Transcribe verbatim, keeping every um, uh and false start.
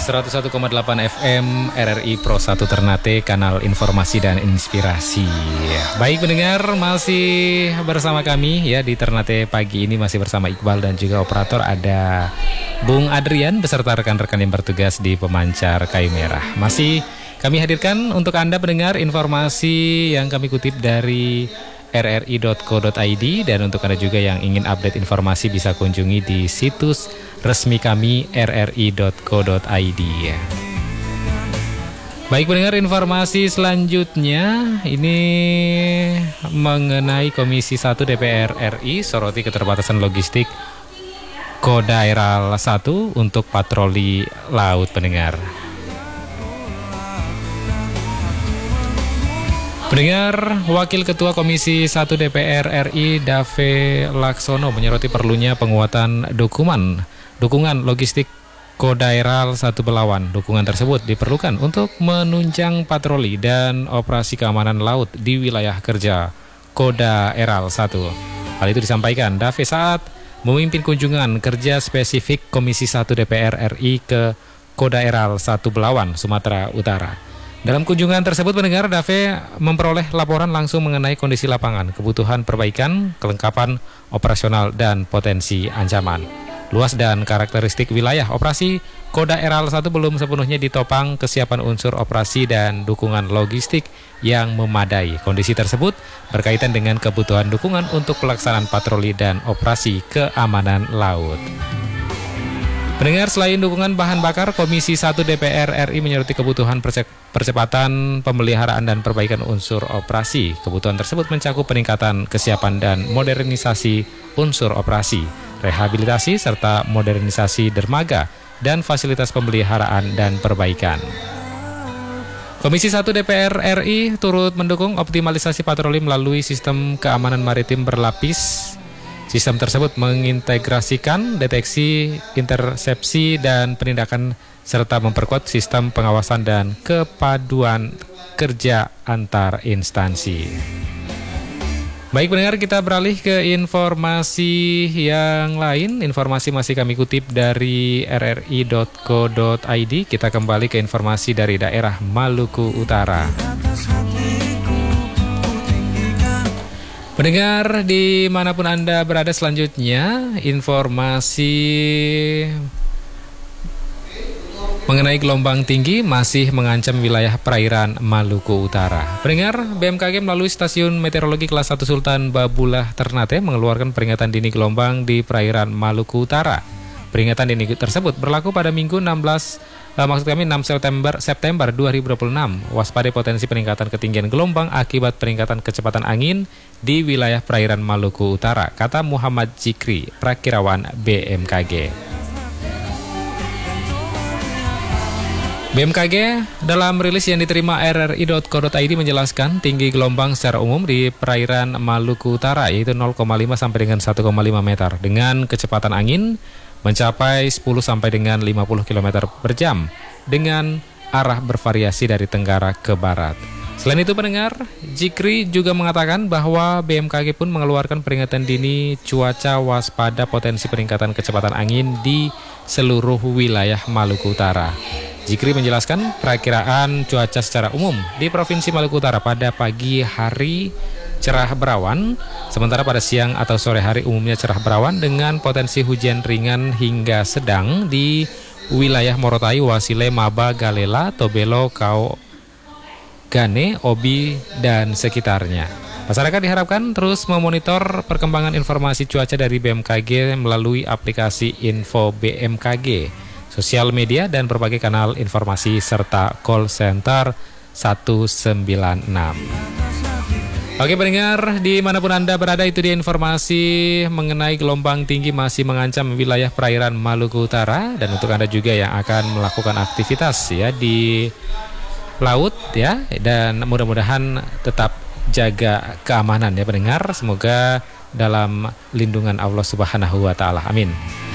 seratus satu koma delapan F M R R I Pro satu Ternate, kanal informasi dan inspirasi. Baik pendengar, masih bersama kami ya di Ternate pagi ini, masih bersama Iqbal dan juga operator ada Bung Adrian beserta rekan-rekan yang bertugas di pemancar kayu merah. Masih kami hadirkan untuk Anda pendengar informasi yang kami kutip dari r r i dot co dot i d, dan untuk Anda juga yang ingin update informasi bisa kunjungi di situs resmi kami r r i dot co dot i d. Baik pendengar, informasi selanjutnya ini mengenai Komisi satu D P R R I soroti keterbatasan logistik Kodaeral satu untuk patroli laut pendengar. Pendengar, Wakil Ketua Komisi satu D P R R I Dave Laksono menyoroti perlunya penguatan dukungan dukungan logistik Kodaeral satu Belawan. Dukungan tersebut diperlukan untuk menunjang patroli dan operasi keamanan laut di wilayah kerja Kodaeral satu. Hal itu disampaikan Dave saat memimpin kunjungan kerja spesifik Komisi satu D P R R I ke Kodaeral satu Belawan, Sumatera Utara. Dalam kunjungan tersebut pendengar, Dave memperoleh laporan langsung mengenai kondisi lapangan, kebutuhan perbaikan, kelengkapan operasional dan potensi ancaman. Luas dan karakteristik wilayah operasi Kodaeral satu belum sepenuhnya ditopang kesiapan unsur operasi dan dukungan logistik yang memadai. Kondisi tersebut berkaitan dengan kebutuhan dukungan untuk pelaksanaan patroli dan operasi keamanan laut. Pendengar, selain dukungan bahan bakar, Komisi satu D P R R I menyoroti kebutuhan percepatan pemeliharaan dan perbaikan unsur operasi. Kebutuhan tersebut mencakup peningkatan kesiapan dan modernisasi unsur operasi, rehabilitasi serta modernisasi dermaga dan fasilitas pemeliharaan dan perbaikan. Komisi satu D P R R I turut mendukung optimalisasi patroli melalui sistem keamanan maritim berlapis. Sistem tersebut mengintegrasikan deteksi, intersepsi, dan penindakan serta memperkuat sistem pengawasan dan kepaduan kerja antar instansi. Baik pendengar, kita beralih ke informasi yang lain. Informasi masih kami kutip dari r r i dot co dot i d. Kita kembali ke informasi dari daerah Maluku Utara. Pendengar, dimanapun Anda berada, selanjutnya informasi mengenai gelombang tinggi masih mengancam wilayah perairan Maluku Utara. Pendengar, B M K G melalui Stasiun Meteorologi Kelas satu Sultan Babulah Ternate mengeluarkan peringatan dini gelombang di perairan Maluku Utara. Peringatan dini tersebut berlaku pada Minggu enam belas eh, maksud kami enam September dua ribu dua puluh enam. Waspadai potensi peningkatan ketinggian gelombang akibat peningkatan kecepatan angin di wilayah perairan Maluku Utara, kata Muhammad Jikri, Prakirawan B M K G. B M K G dalam rilis yang diterima r r i dot co dot i d menjelaskan tinggi gelombang secara umum di perairan Maluku Utara yaitu nol koma lima sampai dengan satu koma lima meter dengan kecepatan angin mencapai sepuluh sampai dengan lima puluh kilometer per jam dengan arah bervariasi dari tenggara ke barat. Selain itu pendengar, Jikri juga mengatakan bahwa B M K G pun mengeluarkan peringatan dini cuaca waspada potensi peningkatan kecepatan angin di seluruh wilayah Maluku Utara. Jikri menjelaskan perakiraan cuaca secara umum di Provinsi Maluku Utara pada pagi hari cerah berawan, sementara pada siang atau sore hari umumnya cerah berawan dengan potensi hujan ringan hingga sedang di wilayah Morotai, Wasile, Maba, Galela, Tobelo, Kau, Gane, Obi, dan sekitarnya. Masyarakat diharapkan terus memonitor perkembangan informasi cuaca dari B M K G melalui aplikasi Info B M K G, sosial media, dan berbagai kanal informasi serta call center satu sembilan enam. Oke pendengar, dimanapun Anda berada, itu dia informasi mengenai gelombang tinggi masih mengancam wilayah perairan Maluku Utara. Dan untuk Anda juga yang akan melakukan aktivitas ya di laut ya, dan mudah-mudahan tetap jaga keamanan ya pendengar. Semoga dalam lindungan Allah Subhanahu wa taala. Amin.